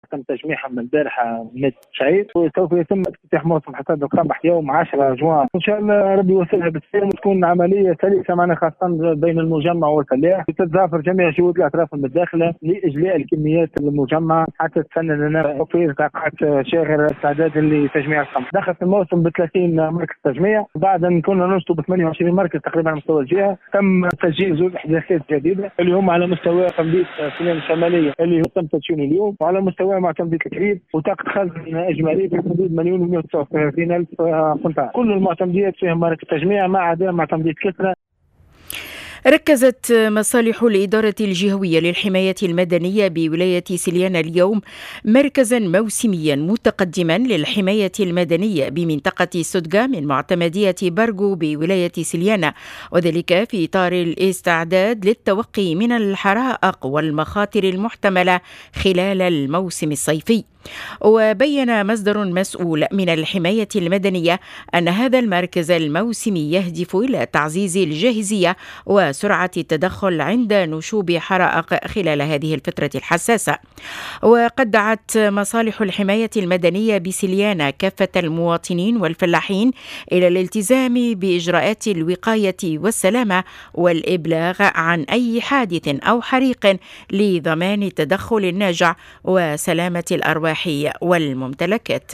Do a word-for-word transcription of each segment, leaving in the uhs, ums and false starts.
تم تجميعها من البارحة من سعيد، وسوف يتم افتتاح موسم حصاد القمح يوم عشرة جوان ان شاء الله. ربي يوصلها بالسلام وتكون عمليه سلسه معنا، خاصه بين المجمع والفلاح، وتتضافر جميع جهود الاطراف المتداخله لاجلاء الكميات المجمعه حتى تسنى لنا توفير طاقات شاغره استعدادا لتجميع القمح. دخلت الموسم ب ثلاثين مركز تجميع، بعد ان كنا نشطب ب ثمانية وعشرين مركز تقريبا على مستوى الجهه. تم تسجيل زوج احداثيات جديده اللي هم على مستوى تنظيف سنان الشماليه اللي هو تم تدشينه اليوم، وعلى مستوى معتمدية الكريم وطاقة خزن إجمالية في حدود مليون ومئة وتسعة وثلاثين ألف قنطار. كل المعتمديات فيها مراكز تجميع ما عدا معتمدية كسرى. ركزت مصالح الإدارة الجهوية للحماية المدنية بولاية سليانة اليوم مركزا موسميا متقدما للحماية المدنية بمنطقة سودغا من معتمدية بارغو بولاية سليانة، وذلك في إطار الاستعداد للتوقي من الحرائق والمخاطر المحتملة خلال الموسم الصيفي. وبين مصدر مسؤول من الحماية المدنية أن هذا المركز الموسمي يهدف إلى تعزيز الجاهزية وسرعة التدخل عند نشوب حرائق خلال هذه الفترة الحساسة. وقد دعت مصالح الحماية المدنية بسليانة كافة المواطنين والفلاحين إلى الالتزام بإجراءات الوقاية والسلامة والإبلاغ عن أي حادث أو حريق لضمان التدخل الناجع وسلامة الأرواح والممتلكات.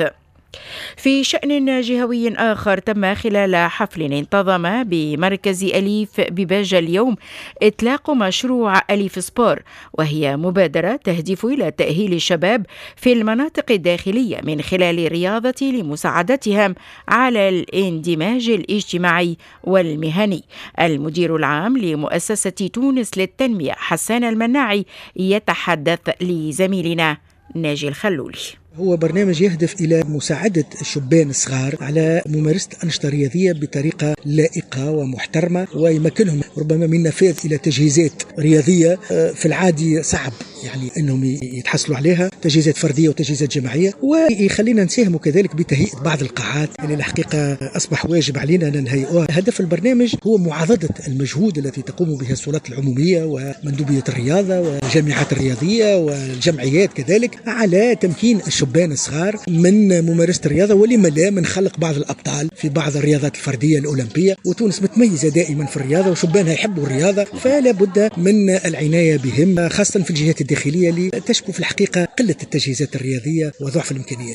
في شأن جهوي آخر، تم خلال حفل انتظم بمركز أليف بباجة اليوم إطلاق مشروع أليف سبور، وهي مبادرة تهدف إلى تأهيل الشباب في المناطق الداخلية من خلال الرياضة لمساعدتهم على الاندماج الاجتماعي والمهني. المدير العام لمؤسسة تونس للتنمية حسان المناعي يتحدث لزميلنا ناجي الخلولي. هو برنامج يهدف إلى مساعدة الشبان الصغار على ممارسة أنشطة رياضية بطريقة لائقة ومحترمة، ويمكنهم ربما من نفاذ إلى تجهيزات رياضية في العادي صعب يعني أنهم يتحصلوا عليها، تجهيزات فردية وتجهيزات جماعية، ويخلينا نساهموا كذلك بتهيئة بعض القاعات اللي يعني الحقيقة أصبح واجب علينا أن نهيئوها. هدف البرنامج هو معاضدة المجهود التي تقوم به السلطات العمومية ومندوبية الرياضة والجامعات الرياضية والجمعيات كذلك على تمكين الشبان الصغار من ممارسة الرياضة، ولما لا من خلق بعض الأبطال في بعض الرياضات الفردية الأولمبية. وتونس متميزة دائما في الرياضة وشبانها يحبوا الرياضة، فلا بد من العناية بهم خاصة في الجهات الداخلية اللي تشكو في الحقيقة قلة التجهيزات الرياضية وضعف الإمكانيات.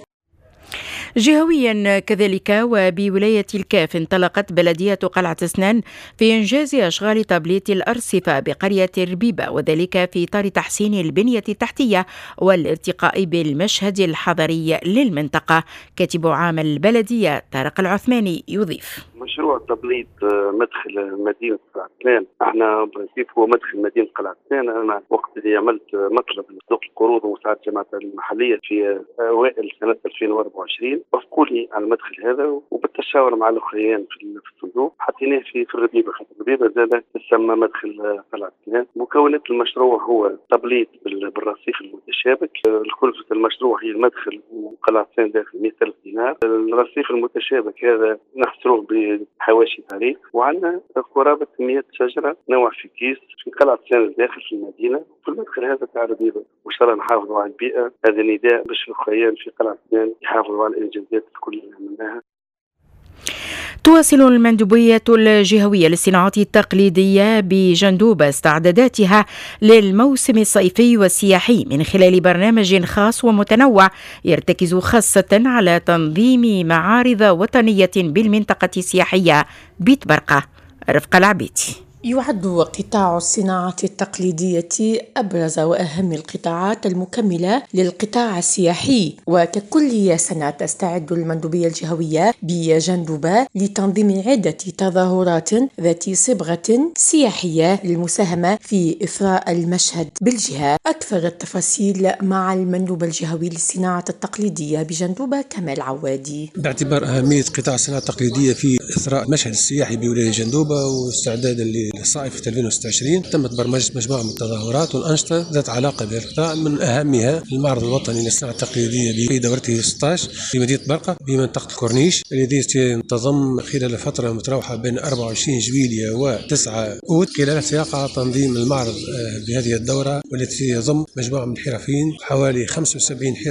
جهويا كذلك، وبولاية الكاف انطلقت بلدية قلعة سنان في إنجاز أشغال تبليط الأرصفة بقرية ربيبة، وذلك في إطار تحسين البنية التحتية والارتقاء بالمشهد الحضري للمنطقة. كاتب عام البلدية طارق العثماني يضيف: مشروع تبليط مدخل مدينة قلعة سنان، احنا برنسيب هو مدخل مدينة قلعة سنان. انا وقت اللي عملت مطلب لصندوق القروض ومساعدة الجماعات المحلية في اوائل سنة ألفين وأربعة وعشرين وافقوا لي على المدخل هذا، وبالتشاور مع الاخرين في الصندوق حطيناه في في الربيبة. خاطر الربيبة زاد تسمى مدخل قلعة سنان. مكونات المشروع هو تبليط بالرصيف المتشابك. الكلفة المشروع هي المدخل وقلعة سنان داخل مئة ألف دينار. الرصيف المتشابك هذا نحصروه بحواشي طريق، وعندنا قرابة مئة شجرة نوع في كيس في قلعة سنان داخل في المدينة في المدخل هذا تاع الربيبة. وإن شاء الله نحافظوا على البيئة. هذا نداء باش الأخرين في قلعة سنان يحافظوا على الإنجازات كل اللي عملناها. تواصل المندوبية الجهوية للصناعات التقليدية بجندوبة استعداداتها للموسم الصيفي والسياحي من خلال برنامج خاص ومتنوع يرتكز خاصة على تنظيم معارض وطنية بالمنطقة السياحية بيت برقة. رفقة العبيتي. يعد قطاع الصناعة التقليدية أبرز وأهم القطاعات المكملة للقطاع السياحي، وككل سنة تستعد المندوبية الجهوية بجندوبة لتنظيم عدة تظاهرات ذات صبغة سياحية للمساهمة في إثراء المشهد بالجهة. أكثر التفاصيل مع المندوب الجهوي للصناعة التقليدية بجندوبة كمال عوادي. باعتبار أهمية قطاع الصناعة التقليدية في إثراء المشهد السياحي بولاية جندوبة واستعدادا لصائفة ألفين وستة وعشرين تمت برمجة مجموعة من التظاهرات والأنشطة ذات علاقة بالقطاع، من أهمها المعرض الوطني للصناعة التقليدية في دورته ستة عشر في مدينة برقة بمنطقة الكورنيش، الذي تنتظم خلال فترة متراوحة بين أربعة وعشرين جويلية وتسعة أوت، خلال سياق تنظيم المعرض بهذه الدورة والتي يضم مجموعة من الحرفيين حوالي خمسة وسبعين